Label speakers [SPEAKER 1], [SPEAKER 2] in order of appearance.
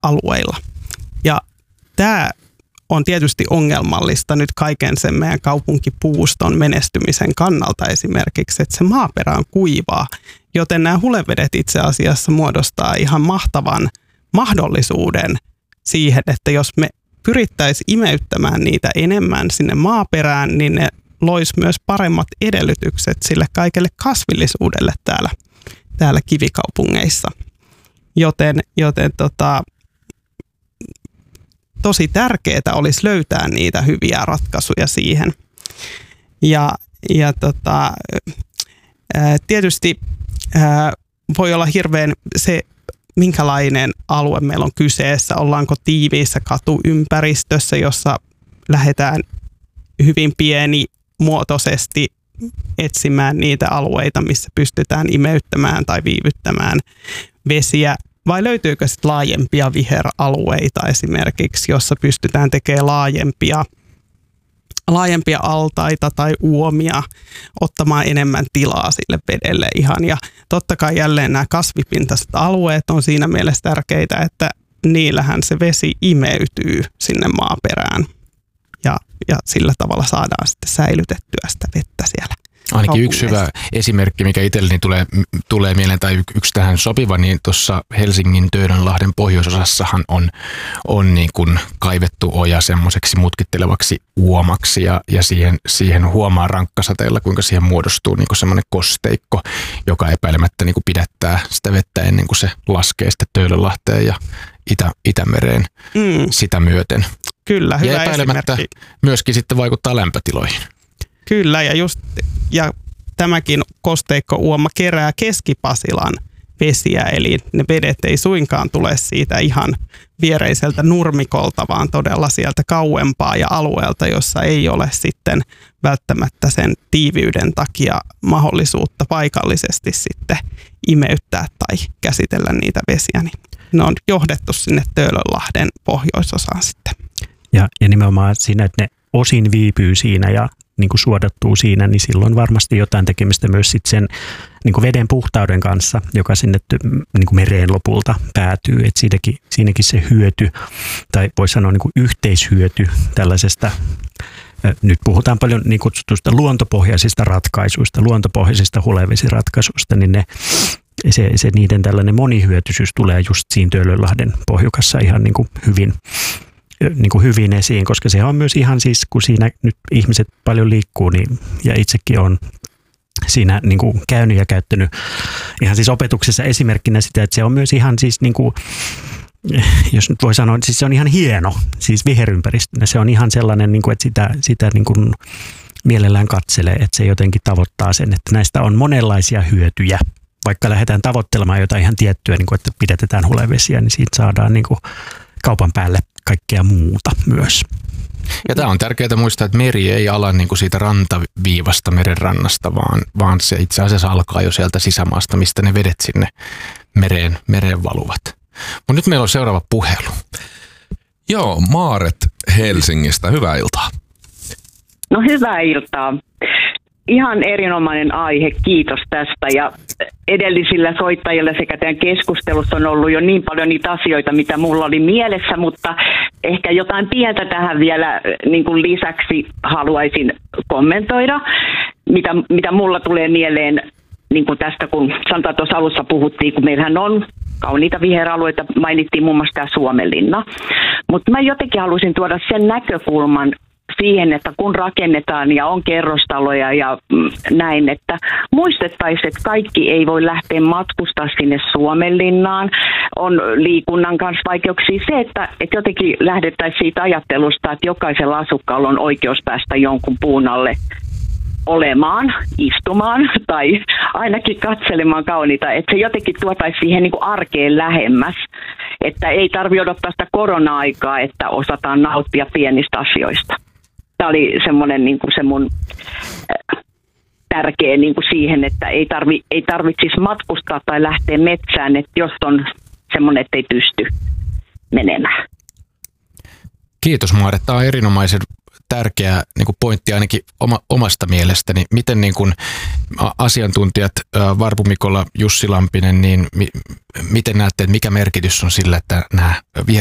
[SPEAKER 1] alueilla. Ja tämä on tietysti ongelmallista nyt kaiken sen meidän kaupunkipuuston menestymisen kannalta esimerkiksi, että se maaperä on kuivaa, joten nämä hulevedet itse asiassa muodostaa ihan mahtavan mahdollisuuden siihen, että jos me pyrittäisiin imeyttämään niitä enemmän sinne maaperään, niin ne loisi myös paremmat edellytykset sille kaikelle kasvillisuudelle täällä kivikaupungeissa. Joten tosi tärkeää olisi löytää niitä hyviä ratkaisuja siihen. Tietysti voi olla hirveän se, minkälainen alue meillä on kyseessä. Ollaanko tiiviissä katuympäristössä, jossa lähdetään hyvin pienimuotoisesti etsimään niitä alueita, missä pystytään imeyttämään tai viivyttämään vesiä. Vai löytyykö sitten laajempia viheralueita esimerkiksi, jossa pystytään tekemään laajempia altaita tai uomia, ottamaan enemmän tilaa sille vedelle ihan. Ja totta kai jälleen nämä kasvipintaiset alueet on siinä mielessä tärkeitä, että niillähän se vesi imeytyy sinne maaperään. Ja sillä tavalla saadaan sitten säilytettyä sitä vettä siellä.
[SPEAKER 2] Ainakin yksi hyvä esimerkki, mikä itselleni tulee mieleen, tai yksi tähän sopiva, niin tuossa Helsingin Töölönlahden pohjoisosassahan on niin kuin kaivettu oja semmoiseksi mutkittelevaksi uomaksi, ja siihen huomaa rankkasateella, kuinka siihen muodostuu niin kuin semmoinen kosteikko, joka epäilemättä niin kuin pidättää sitä vettä ennen kuin se laskee sitten Töölönlahteen ja Itämereen sitä myöten.
[SPEAKER 1] Kyllä, hyvä
[SPEAKER 2] ja epäilemättä
[SPEAKER 1] esimerkki.
[SPEAKER 2] Myöskin sitten vaikuttaa lämpötiloihin.
[SPEAKER 1] Kyllä, ja tämäkin kosteikkouoma kerää Keski-Pasilan vesiä, eli ne vedet ei suinkaan tule siitä ihan viereiseltä nurmikolta, vaan todella sieltä kauempaa ja alueelta, jossa ei ole sitten välttämättä sen tiiviyden takia mahdollisuutta paikallisesti sitten imeyttää tai käsitellä niitä vesiä. Niin ne on johdettu sinne Töölönlahden pohjoisosaan sitten.
[SPEAKER 3] Ja nimenomaan siinä, että ne osin viipyy siinä ja niin kuin suodattuu siinä, niin silloin varmasti jotain tekemistä myös sit sen niin kuin veden puhtauden kanssa, joka sinne niin kuin mereen lopulta päätyy. Et siinäkin se hyöty, tai voisi sanoa niin kuin yhteishyöty tällaisesta, nyt puhutaan paljon niin kutsutusta luontopohjaisista ratkaisuista, luontopohjaisista hulevesiratkaisuista, niin se niiden tällainen monihyötyisyys tulee just siinä Töölönlahden pohjukassa ihan niin kuin hyvin esiin, koska se on myös ihan siis, kun siinä nyt ihmiset paljon liikkuu, niin, ja itsekin on siinä niin kuin käynyt ja käyttänyt ihan siis opetuksessa esimerkkinä sitä, että se on myös ihan siis niin kuin, jos nyt voi sanoa, siis se on ihan hieno, siis viherympäristönä. Se on ihan sellainen, niin kuin, että sitä niin kuin mielellään katselee, että se jotenkin tavoittaa sen, että näistä on monenlaisia hyötyjä. Vaikka lähdetään tavoittelemaan jotain ihan tiettyä, niin kuin, että pidätetään hulevesiä, niin siitä saadaan niin kuin kaupan päälle kaikkea muuta myös.
[SPEAKER 2] Ja tämä on tärkeää muistaa, että meri ei ala niin kuin siitä rantaviivasta merenrannasta, vaan se itse asiassa alkaa jo sieltä sisämaasta, mistä ne vedet sinne mereen valuvat. Mutta nyt meillä on seuraava puhelu.
[SPEAKER 4] Joo, Maaret Helsingistä. Hyvää iltaa.
[SPEAKER 5] No hyvää iltaa. Ihan erinomainen aihe, kiitos tästä. Ja edellisillä soittajilla sekä tämän keskustelussa on ollut jo niin paljon niitä asioita, mitä mulla oli mielessä, mutta ehkä jotain pientä tähän vielä niin kuin lisäksi haluaisin kommentoida, mitä mulla tulee mieleen niin kuin tästä, kun sanotaan tuossa alussa puhuttiin, kun meillähän on kauniita viheralueita, mainittiin muun muassa tämä Suomenlinna. Mutta mä jotenkin haluaisin tuoda sen näkökulman siihen, että kun rakennetaan ja on kerrostaloja ja näin, että muistettaisiin, että kaikki ei voi lähteä matkustaa sinne Suomenlinnaan. On liikunnan kanssa vaikeuksia se, että jotenkin lähdettäisiin siitä ajattelusta, että jokaisella asukkaalla on oikeus päästä jonkun puun alle olemaan, istumaan tai ainakin katselemaan kauniita, että se jotenkin tuotaisi siihen niin kuin arkeen lähemmäs, että ei tarvitse odottaa sitä korona-aikaa, että osataan nauttia pienistä asioista. Tämä oli semmoinen niin kuin se mun tärkeä niin kuin siihen, että ei tarvitsisi matkustaa tai lähteä metsään, että jos on semmoinen, että ei pysty menemään.
[SPEAKER 2] Kiitos Maaret. Tämä on erinomaisen tärkeä niin kuin pointti ainakin omasta mielestäni. Miten niin kuin asiantuntijat Varpu Mikola, Jussi Lampinen, niin miten näette, että mikä merkitys on sillä, että nämä